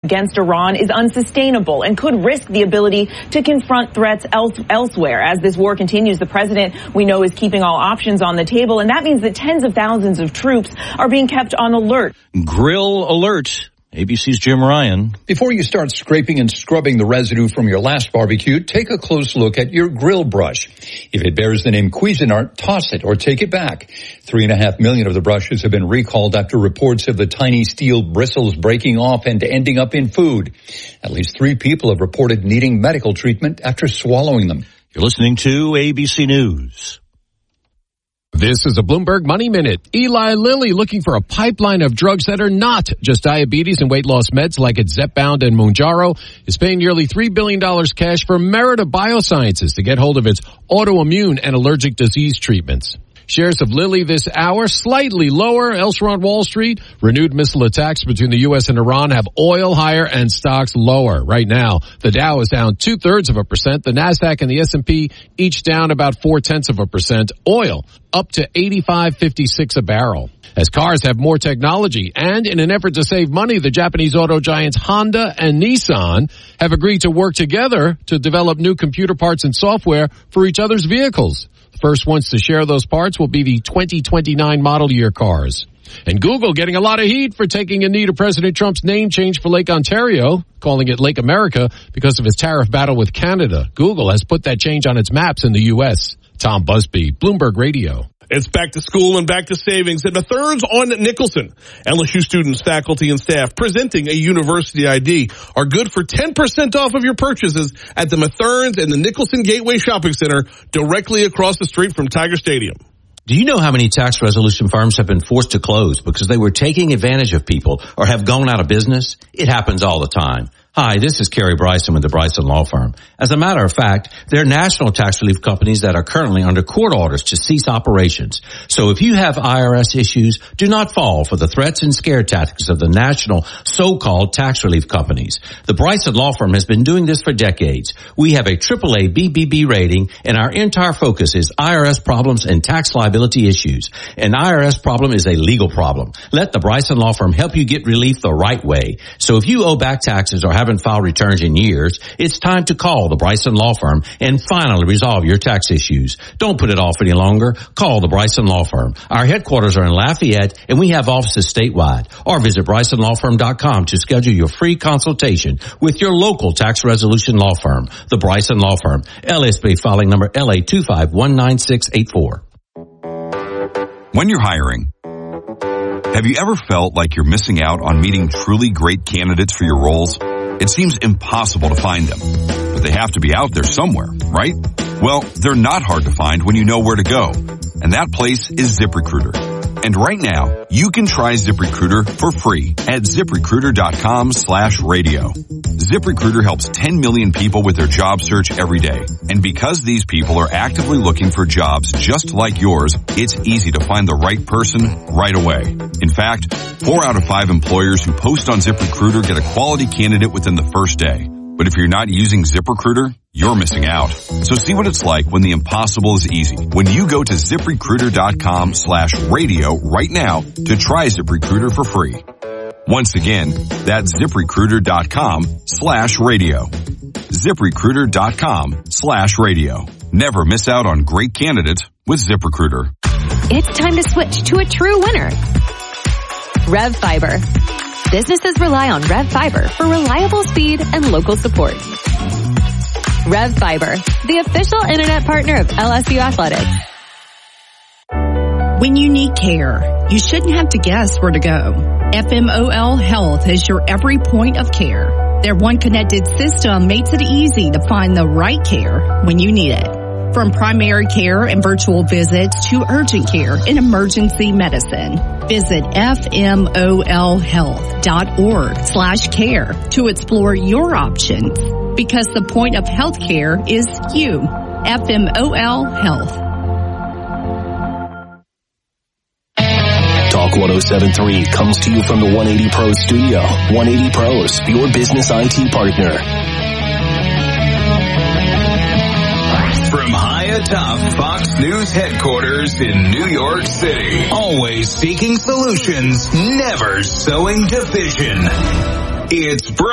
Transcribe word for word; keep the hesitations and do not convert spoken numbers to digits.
against Iran is unsustainable and could risk the ability to confront threats else, elsewhere. As this war continues, the president, we know, is keeping all options on the table, and that means that tens of thousands of troops are being kept on alert. Grill alert. A B C's Jim Ryan. Before you start scraping and scrubbing the residue from your last barbecue, take a close look at your grill brush. If it bears the name Cuisinart, toss it or take it back. Three and a half million of the brushes have been recalled after reports of the tiny steel bristles breaking off and ending up in food. At least three people have reported needing medical treatment after swallowing them. You're listening to A B C News. This is a Bloomberg Money Minute. Eli Lilly looking for a pipeline of drugs that are not just diabetes and weight loss meds like its Zepbound and Mounjaro is paying nearly three billion dollars cash for Merida Biosciences to get hold of its autoimmune and allergic disease treatments. Shares of Lilly this hour slightly lower. Elsewhere on Wall Street, renewed missile attacks between the U S and Iran have oil higher and stocks lower. Right now, the Dow is down two-thirds of a percent. The Nasdaq and the S and P each down about four-tenths of a percent. Oil up to eighty-five fifty-six a barrel. As cars have more technology and in an effort to save money, the Japanese auto giants Honda and Nissan have agreed to work together to develop new computer parts and software for each other's vehicles. First ones to share those parts will be the twenty twenty-nine model year cars. And Google getting a lot of heat for taking a knee to President Trump's name change for Lake Ontario, calling it Lake America because of his tariff battle with Canada. Google has put that change on its maps in the U S. Tom Busby, Bloomberg Radio. It's back to school and back to savings at Mathern's on Nicholson. L S U students, faculty, and staff presenting a university I D are good for ten percent off of your purchases at the Mathern's and the Nicholson Gateway Shopping Center directly across the street from Tiger Stadium. Do you know how many tax resolution firms have been forced to close because they were taking advantage of people or have gone out of business? It happens all the time. Hi, this is Kerry Bryson with the Bryson Law Firm. As a matter of fact, there are national tax relief companies that are currently under court orders to cease operations. So if you have I R S issues, do not fall for the threats and scare tactics of the national so-called tax relief companies. The Bryson Law Firm has been doing this for decades. We have a triple A B B B rating, and our entire focus is I R S problems and tax liability issues. An I R S problem is a legal problem. Let the Bryson Law Firm help you get relief the right way. So if you owe back taxes or have haven't filed returns in years, it's time to call the Bryson Law Firm and finally resolve your tax issues. Don't put it off any longer. Call the Bryson Law Firm. Our headquarters are in Lafayette, and we have offices statewide. Or visit Bryson Law Firm dot com to schedule your free consultation with your local tax resolution law firm. The Bryson Law Firm. L S B filing number L A two five one nine six eight four. When you're hiring, have you ever felt like you're missing out on meeting truly great candidates for your roles? It seems impossible to find them, but they have to be out there somewhere, right? Well, they're not hard to find when you know where to go, and that place is ZipRecruiter. And right now, you can try ZipRecruiter for free at ZipRecruiter dot com slash radio. ZipRecruiter helps ten million people with their job search every day. And because these people are actively looking for jobs just like yours, it's easy to find the right person right away. In fact, four out of five employers who post on ZipRecruiter get a quality candidate within the first day. But if you're not using ZipRecruiter, you're missing out. So see what it's like when the impossible is easy. When you go to ZipRecruiter dot com slash radio right now to try ZipRecruiter for free. Once again, that's ZipRecruiter dot com slash radio. ZipRecruiter dot com slash radio. Never miss out on great candidates with ZipRecruiter. It's time to switch to a true winner. RevFiber. Businesses rely on RevFiber for reliable speed and local support. RevFiber, the official internet partner of L S U Athletics. When you need care, you shouldn't have to guess where to go. F M O L Health is your every point of care. Their one connected system makes it easy to find the right care when you need it. From primary care and virtual visits to urgent care and emergency medicine. Visit F M O L health dot org slash care to explore your options. Because the point of healthcare is you. F M O L Health. Talk one oh seven point three comes to you from the one eighty Pros studio. one eighty Pros, your business I T partner. From high atop Fox News headquarters in New York City, always seeking solutions, never sowing division. It's